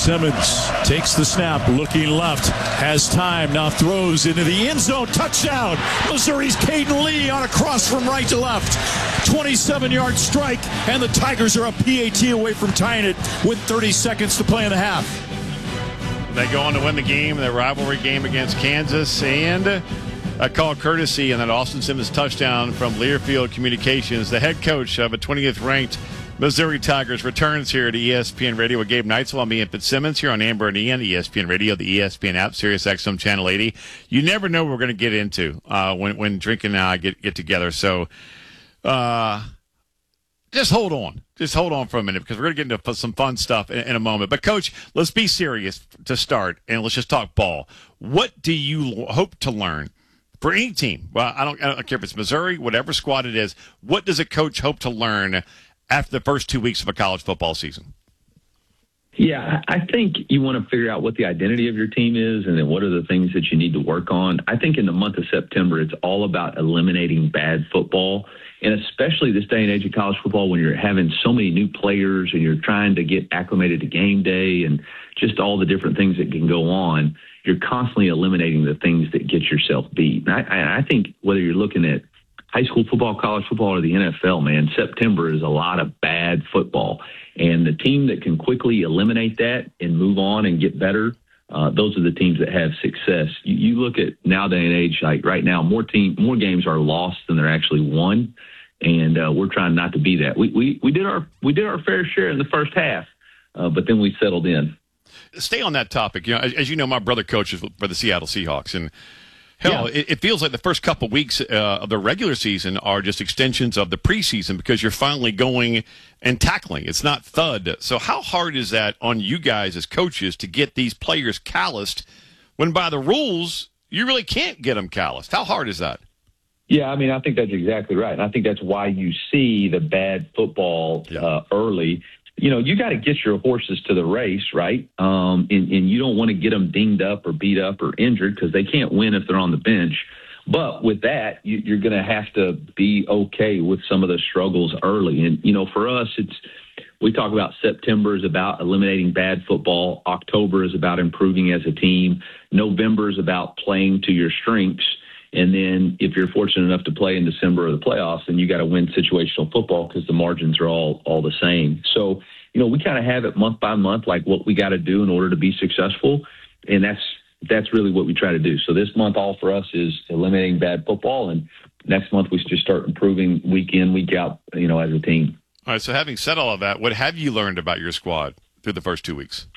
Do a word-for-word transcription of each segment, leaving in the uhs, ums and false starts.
Simmons takes the snap, looking left, has time, now throws into the end zone, touchdown. Missouri's Caden Lee on a cross from right to left. twenty-seven-yard strike, and the Tigers are a P A T away from tying it with thirty seconds to play in the half. They go on to win the game, their rivalry game against Kansas, and a call courtesy and that Austin Simmons touchdown from Learfield Communications. The head coach of a twentieth ranked Missouri Tigers returns here to E S P N Radio with Gabe Neitzel. I'm Ian Fitzsimmons here on Amber and Ian, E S P N Radio, the E S P N app, Sirius X M Channel eighty. You never know what we're going to get into uh, when when Drink and I get, get together. So uh, just hold on. Just hold on for a minute because we're going to get into some fun stuff in, in a moment. But, Coach, let's be serious to start, and let's just talk ball. What do you hope to learn for any team? Well, I don't, I don't care if it's Missouri, whatever squad it is. What does a coach hope to learn after the first two weeks of a college football season? Yeah, I think you want to figure out what the identity of your team is and then what are the things that you need to work on. I think in the month of September, it's all about eliminating bad football, and especially this day and age of college football when you're having so many new players and you're trying to get acclimated to game day and just all the different things that can go on. You're constantly eliminating the things that get yourself beat. And I, I think whether you're looking at high school football, college football, or the N F L, man, September is a lot of bad football. And the team that can quickly eliminate that and move on and get better, uh, those are the teams that have success. You, you look at now day and age, like right now, more team, more games are lost than they're actually won. And uh, we're trying not to be that. We, we, we did our, we did our fair share in the first half, uh, but then we settled in. Stay on that topic. You know, as, as you know, my brother coaches for the Seattle Seahawks, and hell, yeah. it, it feels like the first couple weeks uh, of the regular season are just extensions of the preseason because you're finally going and tackling. It's not thud. So how hard is that on you guys as coaches to get these players calloused when by the rules you really can't get them calloused? How hard is that? Yeah, I mean, I think that's exactly right. And I think that's why you see the bad football yeah. uh, early. You know, you got to get your horses to the race, right? Um, and, and you don't want to get them dinged up or beat up or injured because they can't win if they're on the bench. But with that, you, you're going to have to be okay with some of the struggles early. And, you know, for us, it's we talk about September is about eliminating bad football. October is about improving as a team. November is about playing to your strengths. And then if you're fortunate enough to play in December or the playoffs, then you got to win situational football because the margins are all all the same. So, you know, we kind of have it month by month, like what we got to do in order to be successful. And that's that's really what we try to do. So this month, all for us is eliminating bad football. And next month, we should just start improving week in, week out, you know, as a team. All right. So having said all of that, what have you learned about your squad through the first two weeks?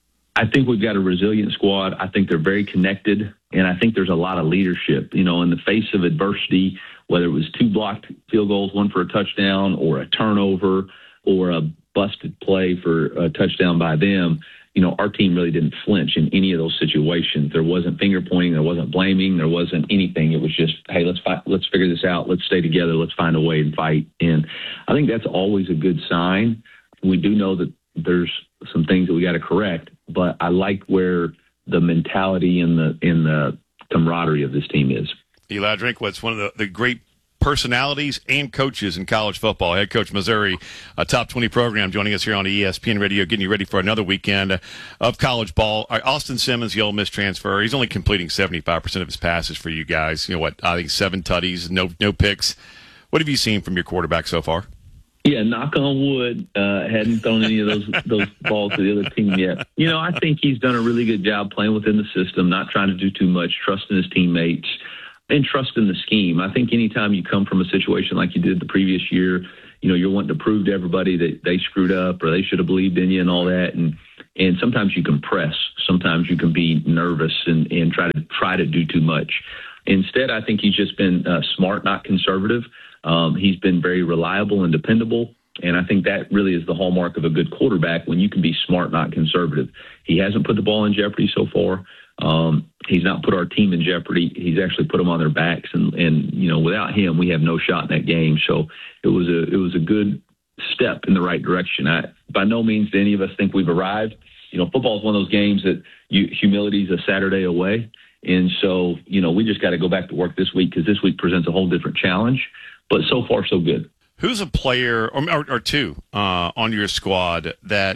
I think we've got a resilient squad. I think they're very connected, and I think there's a lot of leadership. You know, in the face of adversity, whether it was two blocked field goals, one for a touchdown, or a turnover, or a busted play for a touchdown by them, you know, our team really didn't flinch in any of those situations. There wasn't finger pointing, there wasn't blaming, there wasn't anything. It was just, hey, let's fight, let's figure this out, let's stay together, let's find a way and fight. And I think that's always a good sign. We do know that there's some things that we got to correct, but I like where the mentality and the in the camaraderie of this team is. Eli Drinkwitz, one of the, the great personalities and coaches in college football. Head coach Missouri, a top twenty program, joining us here on E S P N Radio, getting you ready for another weekend of college ball. Austin Simmons, the Ole Miss transfer, he's only completing seventy-five percent of his passes for you guys. You know what? I think seven tutties, no no picks. What have you seen from your quarterback so far? Yeah, knock on wood, uh, hadn't thrown any of those those balls to the other team yet. You know, I think he's done a really good job playing within the system, not trying to do too much, trusting his teammates, and trusting the scheme. I think anytime you come from a situation like you did the previous year, you know, you're wanting to prove to everybody that they screwed up or they should have believed in you and all that. And and sometimes you can press. Sometimes you can be nervous and, and try to try to do too much. Instead, I think he's just been uh, smart, not conservative. Um, he's been very reliable and dependable, and I think that really is the hallmark of a good quarterback when you can be smart, not conservative. He hasn't put the ball in jeopardy so far. Um, he's not put our team in jeopardy. He's actually put them on their backs, and, and you know, without him, we have no shot in that game. So it was a it was a good step in the right direction. I, by no means do any of us think we've arrived. You know, football is one of those games that you, humility is a Saturday away, and so you know we just got to go back to work this week because this week presents a whole different challenge. But so far, so good. Who's a player or, or, or two uh, on your squad that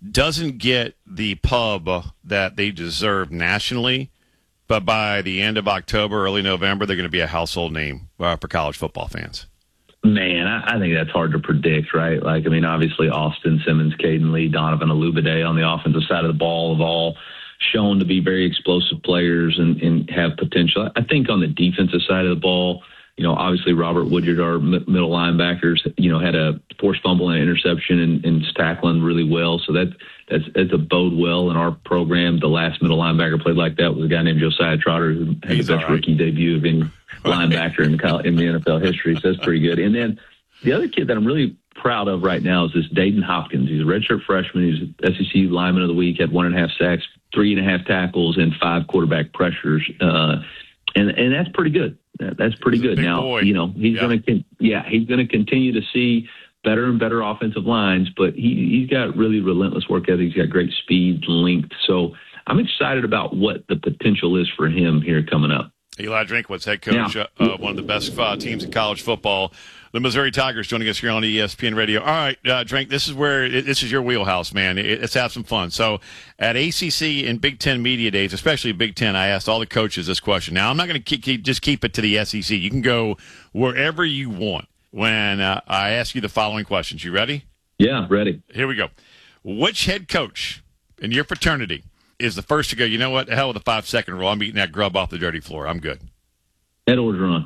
doesn't get the pub that they deserve nationally, but by the end of October, early November, they're going to be a household name uh, for college football fans? Man, I, I think that's hard to predict, right? Like, I mean, obviously Austin Simmons, Caden Lee, Donovan Alubade on the offensive side of the ball have all shown to be very explosive players and, and have potential. I think on the defensive side of the ball, you know, obviously Robert Woodyard, our m- middle linebackers, you know, had a forced fumble and interception and, and tackling really well. So that that's, that's a bode well in our program. The last middle linebacker played like that was a guy named Josiah Trotter, who had He's the best right. rookie debut of any linebacker in the, in the N F L history. So that's pretty good. And then the other kid that I'm really proud of right now is this Dayton Hopkins. He's a redshirt freshman. He's S E C lineman of the week, had one and a half sacks, three and a half tackles, and five quarterback pressures. Uh, and and that's pretty good. That's pretty He's a good. big Now, boy. you know, he's Yeah. going to, yeah, he's going to continue to see better and better offensive lines, but he, he's got really relentless work ethic. He's got great speed, length. So I'm excited about what the potential is for him here coming up. Eli Drinkwitz, head coach, Yeah. uh, one of the best uh, teams in college football. The Missouri Tigers joining us here on E S P N Radio. All right, uh, Drink, this is where it, this is your wheelhouse, man. It, let's have some fun. So at A C C and Big Ten media days, especially Big Ten, I asked all the coaches this question. Now, I'm not going to keep, keep, just keep it to the S E C. You can go wherever you want when uh, I ask you the following questions. You ready? Yeah, ready. Here we go. Which head coach in your fraternity is the first to go, you know what, the hell with the five-second rule. I'm eating that grub off the dirty floor. I'm good. Ed Orgeron.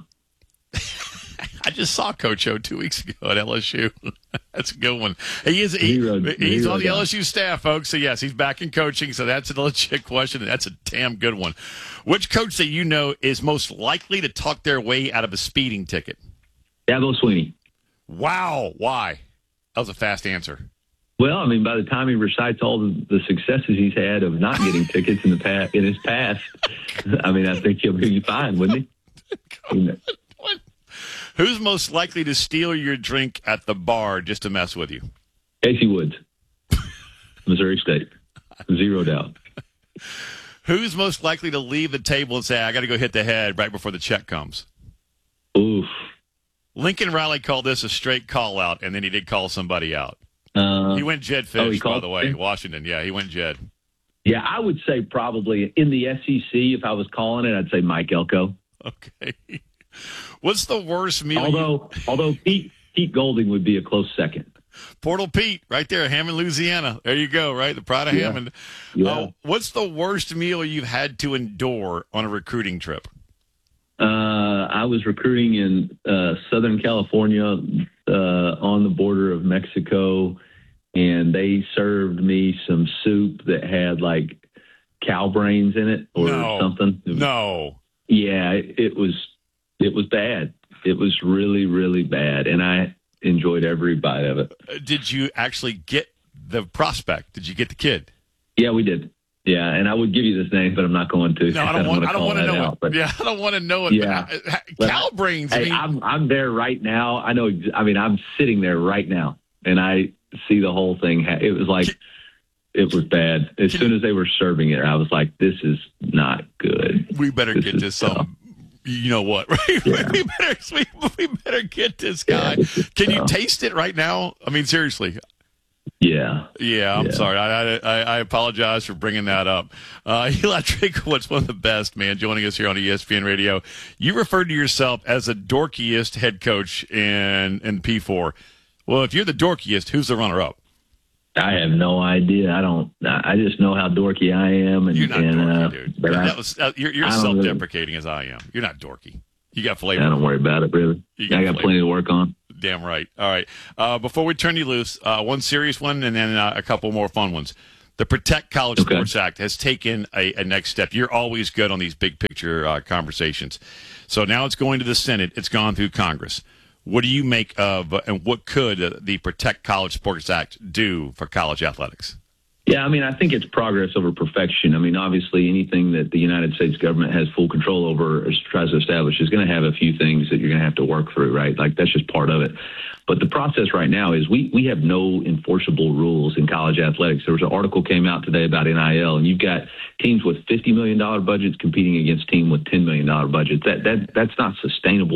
I just saw Coach O two weeks ago at L S U. That's a good one. He is he, Zero- he's zero on the doubt. L S U staff, folks. So yes, he's back in coaching. So that's a legit question, and that's a damn good one. Which coach that you know is most likely to talk their way out of a speeding ticket? Dabo Sweeney. Wow, why? That was a fast answer. Well, I mean, by the time he recites all the, the successes he's had of not getting tickets in the past, in his past, I mean, I think he'll be fine, wouldn't he? You know. What? Who's most likely to steal your drink at the bar just to mess with you? Casey Woods, Missouri State, zero doubt. Who's most likely to leave the table and say, I got to go hit the head right before the check comes? Oof. Lincoln Riley called this a straight call out, and then he did call somebody out. Uh, He went Jed oh, he Fish, by called the way, him? Washington. Yeah, he went Jed. yeah, I would say probably in the S E C, if I was calling it, I'd say Mike Elko. Okay. What's the worst meal? Although, although Pete, Pete Golding would be a close second. you, Portal Pete, right there, Hammond, Louisiana. There you go, right? The pride of Yeah. Hammond. Yeah. Uh, what's the worst meal you've had to endure on a recruiting trip? Uh, I was recruiting in uh, Southern California uh, on the border of Mexico, and they served me some soup that had like cow brains in it or No. something. No. Yeah, it, it was it was bad. It was really, really bad, and I enjoyed every bite of it. Uh, Did you actually get the prospect? Did you get the kid? Yeah, we did. Yeah, and I would give you this name, but I'm not going to. No, I don't want. I don't want to know out, it. but- Yeah, I don't want to know it. Yeah. But, uh, But- cow brains. I Hey, mean, I'm I'm there right now. I know. ex- I mean, I'm sitting there right now, and I see the whole thing. ha- It was like it was bad. As Can soon as they were serving it, I was like, "This is not good." we better this get is this. tough. Um, you know what? Right? Yeah. we better. We, we better get this guy. Yeah, this is Can you tough. taste it right now? I mean, seriously. Yeah, Yeah, I'm Yeah. sorry. I, I I apologize for bringing that up. Uh, Eli Drinkwitz, one of the best, man, joining us here on E S P N Radio. You referred to yourself as the dorkiest head coach in in P four. Well, if you're the dorkiest, who's the runner-up? I have no idea. I don't. I just know how dorky I am, and You're not and, dorky, uh, dude. but I, That was, uh, you're you're I don't really- self-deprecating as I am. You're not dorky. You got I flavor. don't worry about it. Really, You got I got flavor. plenty to work on. Damn right. All right. Uh, before we turn you loose, uh, one serious one and then uh, a couple more fun ones. The Protect College Okay. Sports Act has taken a, a next step. You're always good on these big picture uh, conversations. So now it's going to the Senate. It's gone through Congress. What do you make of uh, and what could uh, the Protect College Sports Act do for college athletics? Yeah, I mean, I think it's progress over perfection. I mean, obviously, anything that the United States government has full control over or tries to establish is going to have a few things that you're going to have to work through, right? Like, that's just part of it. But the process right now is we, we have no enforceable rules in college athletics. There was an article came out today about N I L, and you've got teams with fifty million dollars budgets competing against teams with ten million dollars budgets. That that That's not sustainable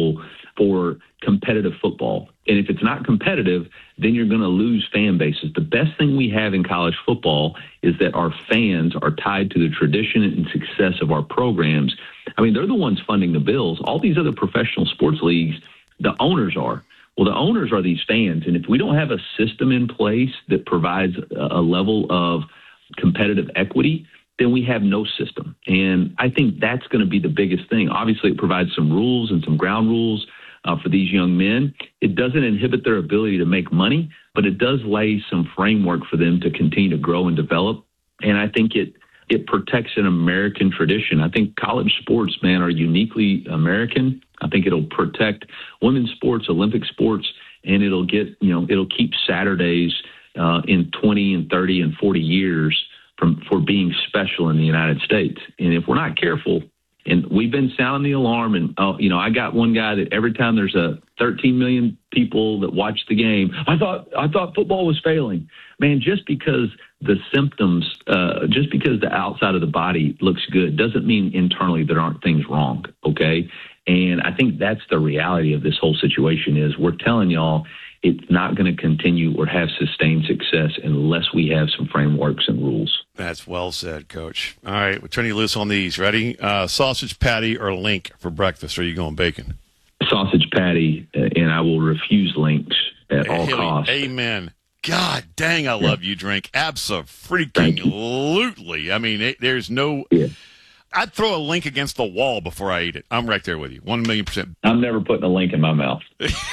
for competitive football. And if it's not competitive, then you're going to lose fan bases. The best thing we have in college football is that our fans are tied to the tradition and success of our programs. I mean, they're the ones funding the bills. All these other professional sports leagues, the owners are. Well, the owners are these fans. And if we don't have a system in place that provides a level of competitive equity, then we have no system. And I think that's going to be the biggest thing. Obviously, it provides some rules and some ground rules uh, for these young men. It doesn't inhibit their ability to make money, but it does lay some framework for them to continue to grow and develop. And I think it it protects an American tradition. I think college sports, man, are uniquely American. I think it'll protect women's sports, Olympic sports, and it'll get, you know, it'll keep Saturdays uh, in twenty and thirty and forty years from for being special in the United States. And if we're not careful, and we've been sounding the alarm, and, uh, you know, I got one guy that every time there's a thirteen million people that watch the game, I thought I thought football was failing. Man, just because the symptoms, uh, just because the outside of the body looks good doesn't mean internally there aren't things wrong, okay? And I think that's the reality of this whole situation is we're telling y'all it's not going to continue or have sustained success unless we have some frameworks and rules. That's well said, Coach. All right, we're turning you loose on these. Ready? Uh, sausage patty or link for breakfast? Or are you going bacon? Sausage patty, uh, and I will refuse links at all Haley, costs. Amen. God dang, I love you, Drink. Abso-freaking-lutely. I mean, it, there's no... Yeah. I'd throw a link against the wall before I eat it. I'm right there with you. One million percent. I'm never putting a link in my mouth.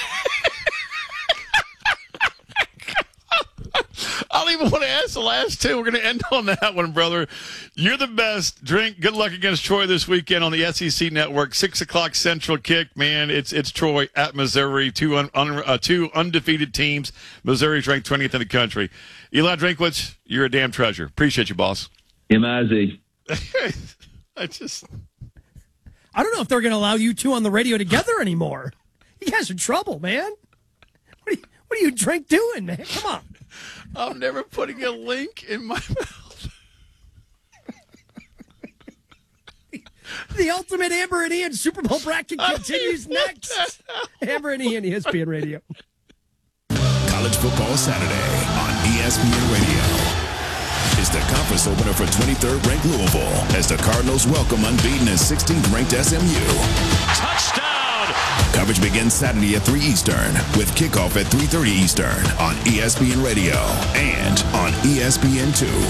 I don't even want to ask the last two. We're going to end on that one, brother. You're the best. Drink. Good luck against Troy this weekend on the S E C Network. Six o'clock Central kick. Man, it's it's Troy at Missouri. Two un, un, uh, two undefeated teams. Missouri's ranked twentieth in the country. Eli Drinkwitz, you're a damn treasure. Appreciate you, boss. M I Z. I just... I don't know if they're going to allow you two on the radio together anymore. You guys are in trouble, man. What are you, what are you Drink doing, man? Come on. I'm never putting a link in my mouth. The ultimate Amber and Ian Super Bowl bracket continues next. Amber and Ian, E S P N Radio. College Football Saturday on E S P N Radio. Is the conference opener for twenty-third ranked Louisville as the Cardinals welcome unbeaten and sixteenth ranked S M U. Touchdown! Coverage begins Saturday at three Eastern with kickoff at three thirty Eastern on E S P N Radio and on E S P N two.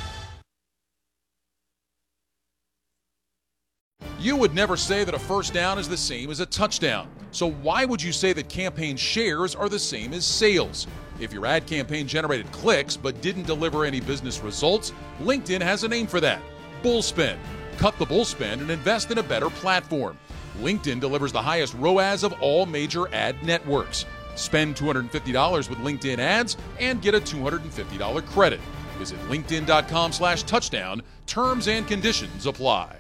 You would never say that a first down is the same as a touchdown. So why would you say that campaign shares are the same as sales? If your ad campaign generated clicks but didn't deliver any business results, LinkedIn has a name for that. Bullspend. Cut the bullspend and invest in a better platform. LinkedIn delivers the highest R O A S of all major ad networks. Spend two hundred fifty dollars with LinkedIn ads and get a two hundred fifty dollars credit. Visit linkedin.com slash touchdown. Terms and conditions apply.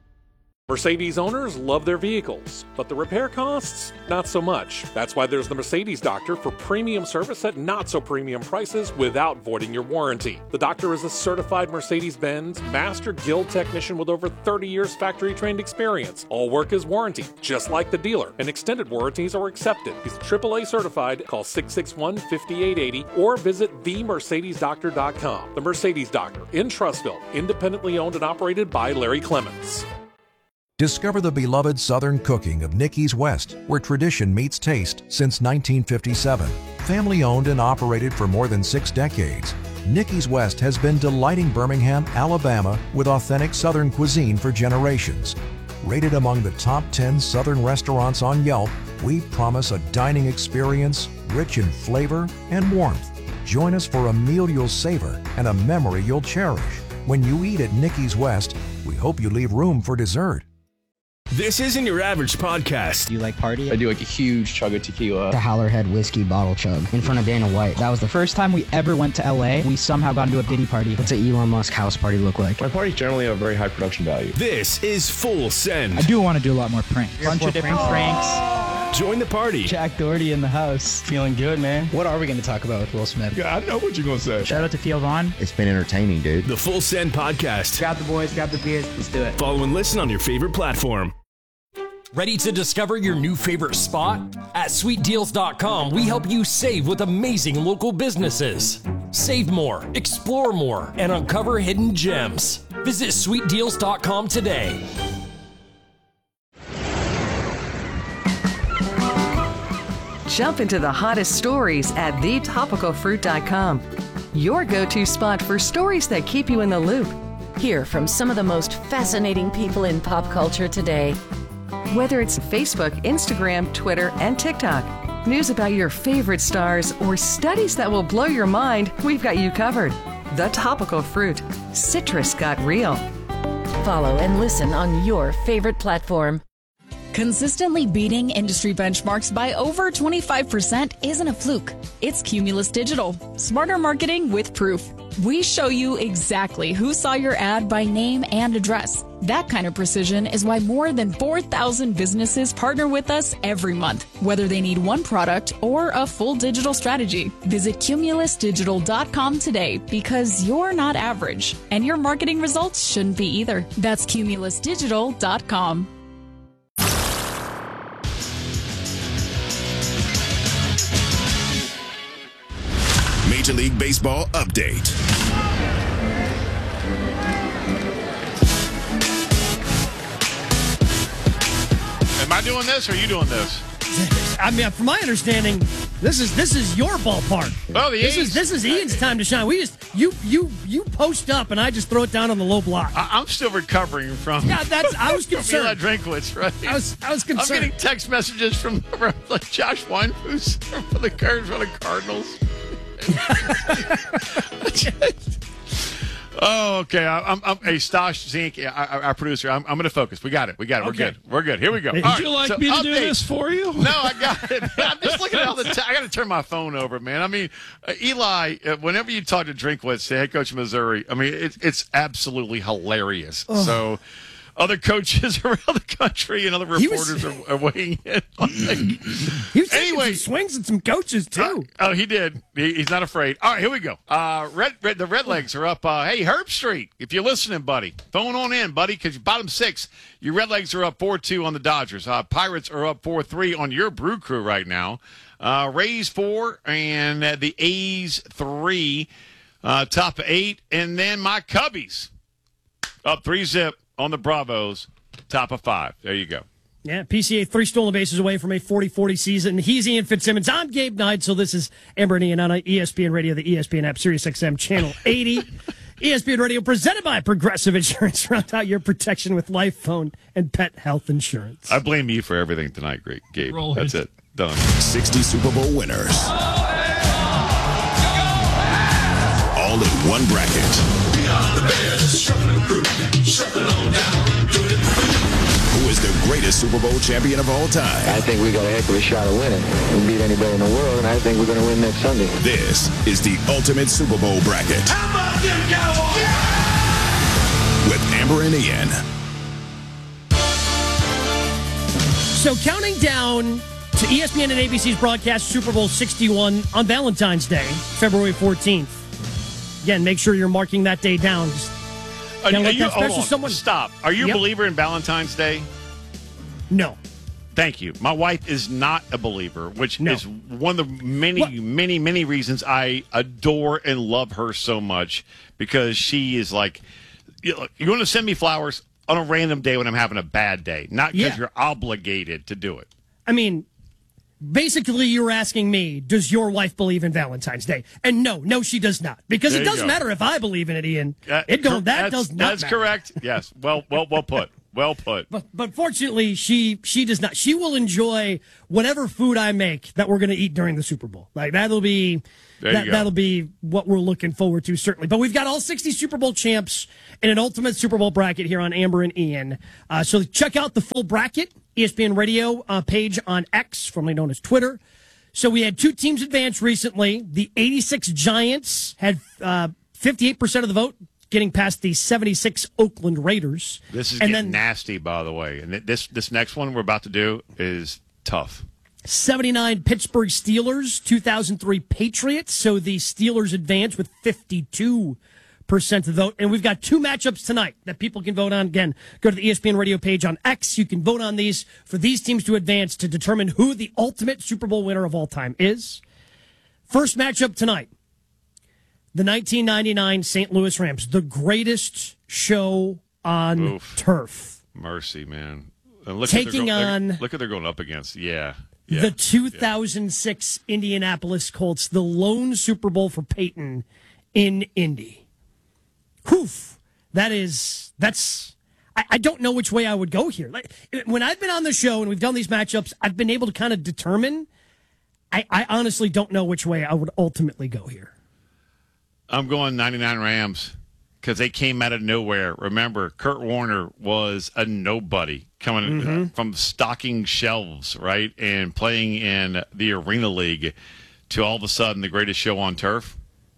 Mercedes owners love their vehicles, but the repair costs, not so much. That's why there's the Mercedes Doctor for premium service at not-so-premium prices without voiding your warranty. The Doctor is a certified Mercedes-Benz Master Guild technician with over thirty years factory-trained experience. All work is warranted, just like the dealer, and extended warranties are accepted. He's triple A certified. Call six six one, five eight eight zero or visit the mercedes doctor dot com. The Mercedes Doctor in Trussville, independently owned and operated by Larry Clements. Discover the beloved Southern cooking of Nicky's West, where tradition meets taste since nineteen fifty-seven. Family owned and operated for more than six decades, Nicky's West has been delighting Birmingham, Alabama with authentic Southern cuisine for generations. Rated among the top ten Southern restaurants on Yelp, we promise a dining experience rich in flavor and warmth. Join us for a meal you'll savor and a memory you'll cherish. When you eat at Nicky's West, we hope you leave room for dessert. This isn't your average podcast. Do you like party? I do like a huge chug of tequila. The Howlerhead whiskey bottle chug in front of Dana White. That was the first time we ever went to L A. We somehow got into a Diddy party. What's an Elon Musk house party look like? My parties generally have a very high production value. This is Full Send. I do want to do a lot more pranks. A bunch of different pranks. pranks. Join the party. Jack Doherty in the house. Feeling good, man. What are we going to talk about with Will Smith? Yeah, I know what you're going to say. Shout out to Theo Vaughn. It's been entertaining, dude. The Full Send podcast. Grab the boys, grab the beers. Let's do it. Follow and listen on your favorite platform. Ready to discover your new favorite spot? At sweet deals dot com, we help you save with amazing local businesses. Save more, explore more, and uncover hidden gems. Visit sweet deals dot com today. Jump into the hottest stories at the topical fruit dot com. Your go-to spot for stories that keep you in the loop. Hear from some of the most fascinating people in pop culture today. Whether it's Facebook, Instagram, Twitter, and TikTok, news about your favorite stars, or studies that will blow your mind, we've got you covered. The Topical Fruit. Citrus got real. Follow and listen on your favorite platform. Consistently beating industry benchmarks by over twenty-five percent isn't a fluke. It's Cumulus Digital. Smarter marketing with proof. We show you exactly who saw your ad by name and address. That kind of precision is why more than four thousand businesses partner with us every month, whether they need one product or a full digital strategy. Visit cumulus digital dot com today because you're not average, and your marketing results shouldn't be either. That's cumulus digital dot com. Major League Baseball update. Am I doing this or are you doing this? I mean, from my understanding, this is this is your ballpark. Oh, the this A's. is this is Ian's time to shine. We just you you you post up and I just throw it down on the low block. I, I'm still recovering from. Yeah, that's. I was from concerned. Eli Drinkwitz, right? I was I was concerned. I'm getting text messages from, from like Josh Weinfuss from the Cardinals, from the Cardinals. Oh, okay. I, I'm, I'm, hey, Stosh Zink, our, our producer. I'm, I'm going to focus. We got it. We got it. We're Okay. good. We're good. Here we go. Would All you right, like so me to update. do this for you? No, I got it. I'm just looking at all the time. I got to turn my phone over, man. I mean, uh, Eli, uh, whenever you talk to Drinkwitz, the head coach of Missouri, I mean, it, it's absolutely hilarious. Oh. So. Other coaches around the country and other reporters was, are, are weighing in. He was anyway, some swings at some coaches too. Uh, oh, he did. He, he's not afraid. All right, here we go. Uh, red, red, the Redlegs are up. Uh, hey, Herb Street, if you're listening, buddy, phone on in, buddy, because bottom six, your Redlegs are up four two on the Dodgers. Uh, Pirates are up four three on your Brew Crew right now. Uh, Rays four and uh, the A's three, uh, top eight, and then my Cubbies up three zip. On the Bravos, top of five. There you go. Yeah, P C A three stolen bases away from a forty forty season. He's Ian Fitzsimmons. I'm Gabe Knight. So this is Amber and Ian on E S P N Radio, the E S P N app, Sirius X M Channel eighty. E S P N Radio presented by Progressive Insurance. Round out your protection with life, phone, and pet health insurance. I blame you for everything tonight, great Gabe. Roll That's it. it. Done. sixty Super Bowl winners. All in one bracket. The Bears, shuffling through, shuffling on down. Who is the greatest Super Bowl champion of all time? I think we got a heck of a shot of winning. We can beat anybody in the world, and I think we're going to win next Sunday. This is the ultimate Super Bowl bracket. How about them Cowboys? With Amber and Ian. So counting down to E S P N and A B C's broadcast Super Bowl sixty-one on Valentine's Day, February fourteenth. Again, make sure you're marking that day down. Just Are you, let are you, that hold special on. someone- Stop. Are you Yep. a believer in Valentine's Day? No. Thank you. My wife is not a believer, which No. is one of the many, many, many reasons I adore and love her so much, because she is like, you, know, you want to send me flowers on a random day when I'm having a bad day, not because Yeah. you're obligated to do it. I mean, basically, you're asking me, does your wife believe in Valentine's Day? And no, no, she does not. Because There it you doesn't go. matter if I believe in it, Ian. Uh, it don't. cor- That that's, does not That's matter. correct. Yes. Well, well, well put. Well put. But but fortunately, she she does not. She will enjoy whatever food I make that we're going to eat during the Super Bowl. Like that'll be There you that, go. that'll be what we're looking forward to, certainly. But we've got all sixty Super Bowl champs in an ultimate Super Bowl bracket here on Amber and Ian. Uh, so check out the full bracket, E S P N Radio uh, page on X, formerly known as Twitter. So we had two teams advance recently. The eighty-six Giants had uh, fifty-eight percent of the vote, getting past the seventy-six Oakland Raiders. This is and getting then nasty, by the way. And this this next one we're about to do is tough. seventy-nine Pittsburgh Steelers, two thousand three Patriots. So the Steelers advance with fifty-two percent of the vote. And we've got two matchups tonight that people can vote on. Again, go to the E S P N radio page on X. You can vote on these for these teams to advance to determine who the ultimate Super Bowl winner of all time is. First matchup tonight, the nineteen ninety-nine Saint Louis Rams, the greatest show on Oof. turf. Mercy, man. And look Taking at on look at they're going up against. Yeah. yeah. the two thousand six yeah. Indianapolis Colts, the lone Super Bowl for Peyton in Indy. Whew. That is, that's, I, I don't know which way I would go here. Like, when I've been on the show and we've done these matchups, I've been able to kind of determine. I, I honestly don't know which way I would ultimately go here. I'm going ninety-nine Rams because they came out of nowhere. Remember, Kurt Warner was a nobody coming mm-hmm. from stocking shelves, right, and playing in the Arena League to all of a sudden the greatest show on turf.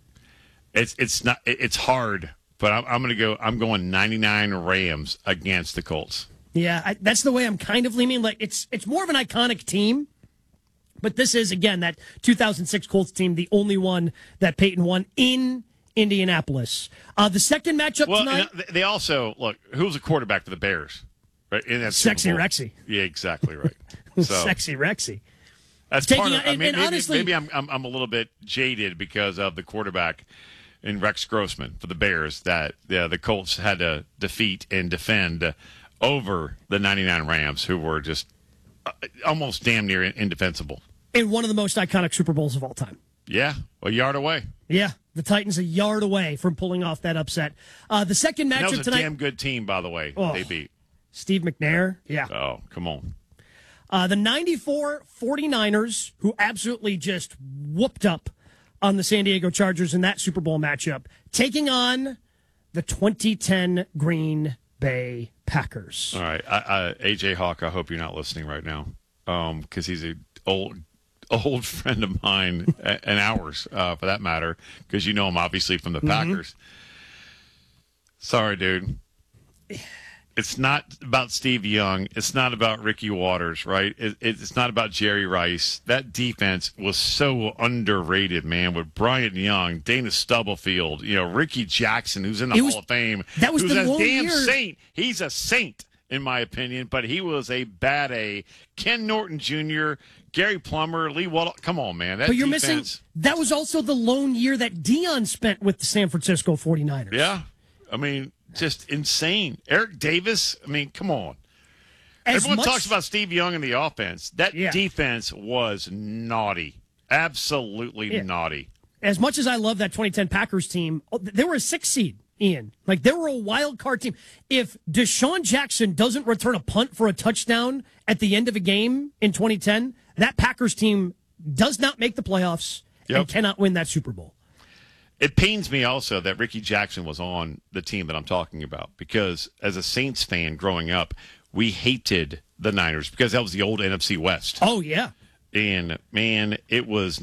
It's it's not it's hard, but I'm, I'm going to go. I'm going ninety-nine Rams against the Colts. Yeah, I, that's the way I'm kind of leaning. Like it's it's more of an iconic team. But this is, again, that two thousand six Colts team, the only one that Peyton won in Indianapolis. Uh, the second matchup well, tonight. Well, they also, look, who was the quarterback for the Bears? Right, in that Sexy Rexy. Yeah, exactly right. So, Sexy Rexy. That's Taking part of, on, I and, mean, and maybe, honestly, maybe I'm, I'm I'm a little bit jaded because of the quarterback in Rex Grossman for the Bears that uh, the Colts had to defeat and defend over the ninety-nine Rams, who were just uh, almost damn near indefensible. In one of the most iconic Super Bowls of all time. Yeah, a yard away. Yeah, the Titans a yard away from pulling off that upset. Uh, the second matchup tonight. That was a tonight, damn good team, by the way. Oh, they beat Steve McNair. Yeah. Oh, come on. Uh, the ninety-four 49ers, who absolutely just whooped up on the San Diego Chargers in that Super Bowl matchup, taking on the twenty ten Green Bay Packers. All right, I, I, A J Hawk, I hope you're not listening right now, um, because he's a old. old friend of mine and ours, uh, for that matter, because you know him obviously from the mm-hmm. Packers. Sorry, dude. It's not about Steve Young. It's not about Ricky Waters, right? It, it's not about Jerry Rice. That defense was so underrated, man, with Bryant Young, Dana Stubblefield, you know, Ricky Jackson, who's in the it Hall was, of Fame. That was who's the a damn year. saint. He's a saint, in my opinion, but he was a bad A. Ken Norton Junior, Gary Plummer, Lee Waddle. Come on, man. That but you're defense, missing. That was also the lone year that Dion spent with the San Francisco 49ers. Yeah. I mean, just insane. Eric Davis. I mean, come on. As Everyone much, talks about Steve Young and the offense. That yeah. defense was naughty. Absolutely yeah. naughty. As much as I love that twenty ten Packers team, they were a six seed, Ian. Like, they were a wild card team. If Deshaun Jackson doesn't return a punt for a touchdown at the end of a game in twenty ten, that Packers team does not make the playoffs yep. and cannot win that Super Bowl. It pains me also that Ricky Jackson was on the team that I'm talking about, because as a Saints fan growing up, we hated the Niners because that was the old N F C West. Oh, yeah. And, man, it was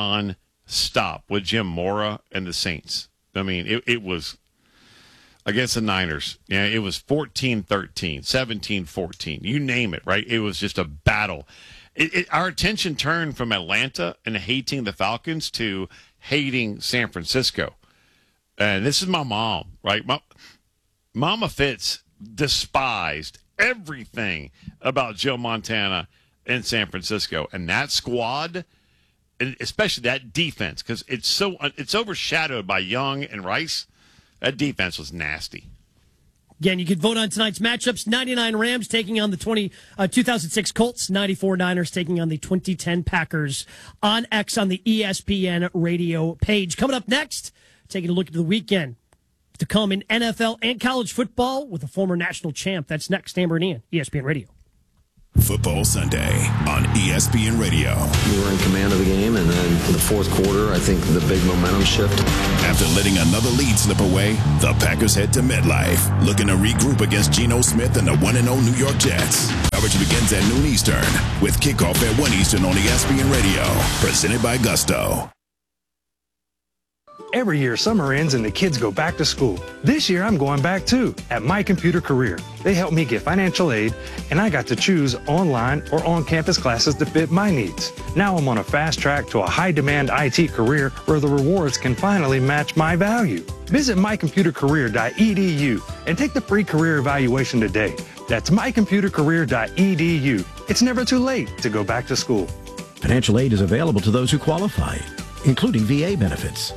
non-stop with Jim Mora and the Saints. I mean, it, it was against the Niners. Yeah, it was fourteen thirteen, seventeen fourteen. You name it, right? It was just a battle. It, it, our attention turned from Atlanta and hating the Falcons to hating San Francisco. And this is my mom, right? My, Mama Fitz despised everything about Joe Montana in San Francisco. And that squad, and especially that defense, because it's so it's overshadowed by Young and Rice. That defense was nasty. Again, you can vote on tonight's matchups. ninety-nine Rams taking on the twenty, uh, two thousand six Colts. ninety-four Niners taking on the twenty ten Packers on X on the E S P N radio page. Coming up next, taking a look at the weekend to come in N F L and college football with a former national champ. That's next. Amber and Ian, E S P N Radio. Football Sunday on E S P N Radio. We were in command of the game, and then in the fourth quarter, I think the big momentum shift. After letting another lead slip away, the Packers head to MetLife, looking to regroup against Geno Smith and the one and oh New York Jets. Coverage begins at noon Eastern, with kickoff at one Eastern on E S P N Radio, presented by Gusto. Every year, summer ends and the kids go back to school. This year, I'm going back too at My Computer Career. They helped me get financial aid, and I got to choose online or on-campus classes to fit my needs. Now I'm on a fast track to a high-demand I T career where the rewards can finally match my value. Visit my computer career dot e d u and take the free career evaluation today. That's my computer career dot e d u. It's never too late to go back to school. Financial aid is available to those who qualify, including V A benefits.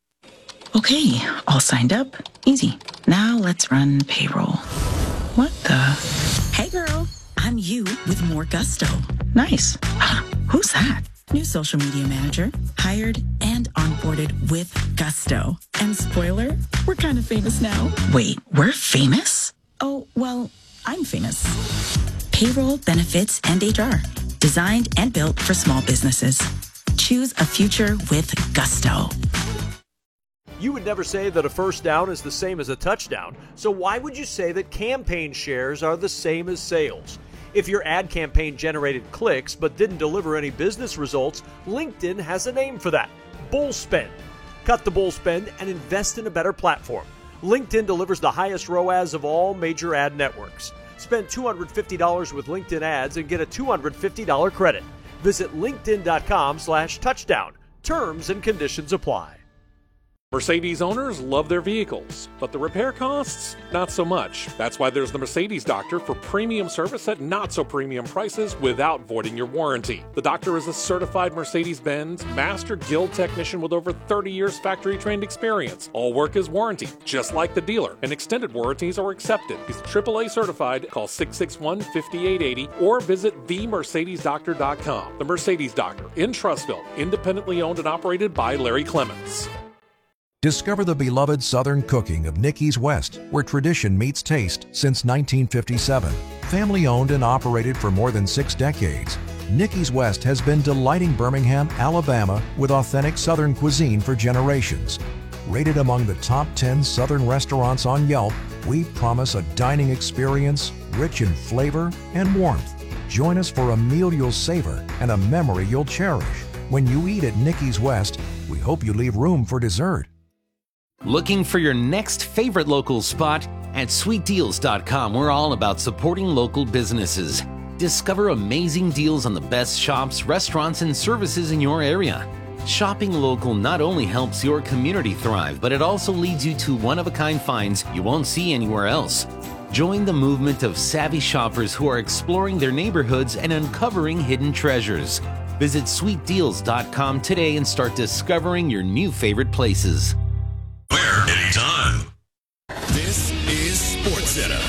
Okay, all signed up. Easy. Now let's run payroll. What the? Hey girl, I'm you with more gusto. Nice. Who's that? New social media manager, hired and onboarded with gusto. And spoiler, we're kind of famous now. Wait, we're famous? Oh, well, I'm famous. Payroll, benefits, and H R. Designed and built for small businesses. Choose a future with gusto. You would never say that a first down is the same as a touchdown, so why would you say that campaign shares are the same as sales? If your ad campaign generated clicks but didn't deliver any business results, LinkedIn has a name for that: bull spend. Cut the bull spend and invest in a better platform. LinkedIn delivers the highest R O A S of all major ad networks. Spend two hundred fifty dollars with LinkedIn ads and get a two hundred fifty dollars credit. Visit linkedin.com slash touchdown. Terms and conditions apply. Mercedes owners love their vehicles, but the repair costs, not so much. That's why there's the Mercedes Doctor for premium service at not so premium prices without voiding your warranty. The doctor is a certified Mercedes-Benz Master Guild technician with over thirty years factory trained experience. All work is warranty, just like the dealer, and extended warranties are accepted. He's triple A certified. Call six six one, five eight eight zero or visit the mercedes doctor dot com. The Mercedes Doctor in Trussville, independently owned and operated by Larry Clements. Discover the beloved Southern cooking of Nicky's West, where tradition meets taste since nineteen fifty-seven. Family owned and operated for more than six decades, Nicky's West has been delighting Birmingham, Alabama with authentic Southern cuisine for generations. Rated among the top ten Southern restaurants on Yelp, we promise a dining experience rich in flavor and warmth. Join us for a meal you'll savor and a memory you'll cherish. When you eat at Nicky's West, we hope you leave room for dessert. Looking for your next favorite local spot? At sweet deals dot com, we're all about supporting local businesses. Discover amazing deals on the best shops, restaurants, and services in your area. Shopping local not only helps your community thrive, but it also leads you to one-of-a-kind finds you won't see anywhere else. Join the movement of savvy shoppers who are exploring their neighborhoods and uncovering hidden treasures. Visit sweet deals dot com today and start discovering your new favorite places. Where? Anytime. This is SportsCenter.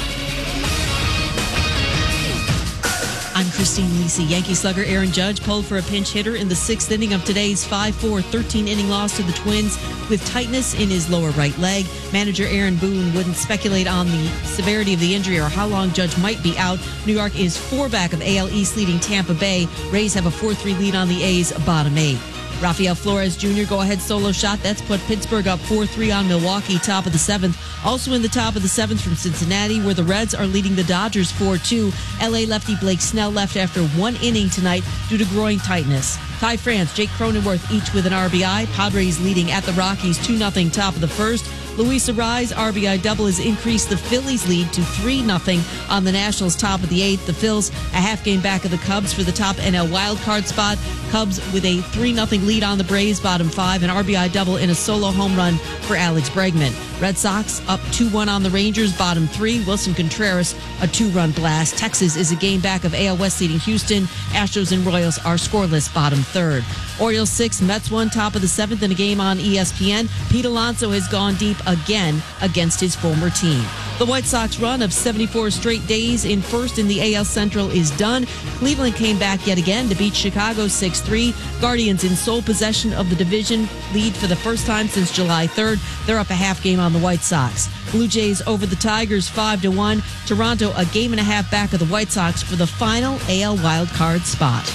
I'm Christine Lisi. Yankee slugger Aaron Judge pulled for a pinch hitter in the sixth inning of today's five four thirteen-inning loss to the Twins with tightness in his lower right leg. Manager Aaron Boone wouldn't speculate on the severity of the injury or how long Judge might be out. New York is four back of A L East leading Tampa Bay. Rays have a four three lead on the A's, bottom eight. Rafael Flores Junior go-ahead solo shot. That's put Pittsburgh up four three on Milwaukee, top of the seventh. Also in the top of the seventh from Cincinnati, where the Reds are leading the Dodgers four two. L A lefty Blake Snell left after one inning tonight due to groin tightness. Ty France, Jake Cronenworth each with an R B I. Padres leading at the Rockies two nothing top of the first. Luis Arraez R B I double has increased the Phillies lead to three nothing on the Nationals top of the eighth. The Phils a half game back of the Cubs for the top N L wildcard spot. Cubs with a three nothing lead on the Braves, bottom five. An R B I double in a solo home run for Alex Bregman. Red Sox up two one on the Rangers, bottom three. Wilson Contreras a two-run blast. Texas is a game back of A L West leading Houston. Astros and Royals are scoreless, bottom third. Orioles six, Mets one, top of the seventh in a game on E S P N. Pete Alonso has gone deep again against his former team. The White Sox run of seventy-four straight days in first in the A L Central is done. Cleveland came back yet again to beat Chicago six three. Guardians in sole possession of the division lead for the first time since July third. They're up a half game on the White Sox. Blue Jays over the Tigers five to one. Toronto a game and a half back of the White Sox for the final A L wildcard spot.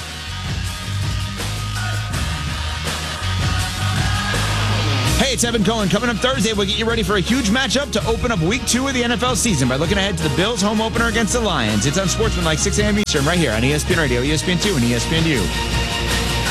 Hey, it's Evan Cohen. Coming up Thursday, we'll get you ready for a huge matchup to open up week two of the N F L season by looking ahead to the Bills' home opener against the Lions. It's on Sportsman like six a.m. Eastern right here on E S P N Radio, E S P N two, and E S P N U.